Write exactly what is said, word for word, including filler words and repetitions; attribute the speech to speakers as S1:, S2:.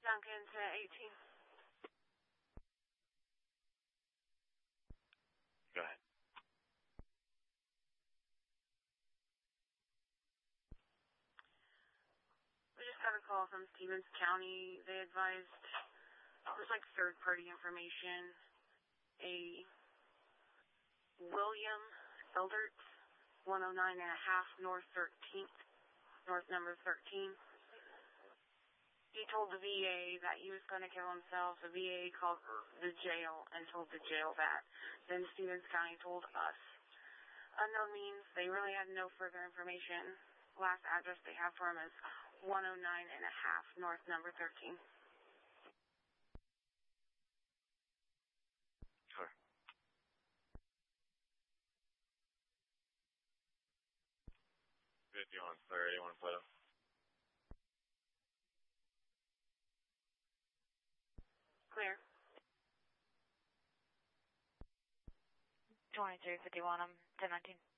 S1: Duncan to eighteen.
S2: Go ahead.
S1: We just got a call from Stevens County. They advised it was like third-party information. A William Eldert, one oh nine and a half North thirteenth, North number thirteen. He told the V A that he was going to kill himself. The V A called the jail and told the jail that. Then Stevens County told us. Unknown means they really had no further information. Last address they have for him is one oh nine and a half North number thirteen.
S2: Sure. fifty-one thirty, you want to put him?
S1: Clear.
S3: twenty-three fifty-one, I'm ten nineteen.